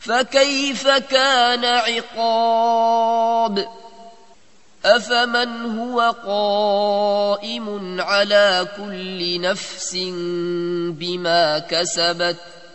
فكيف كان عقاب أفمن هو قائم على كل نفس بما كسبت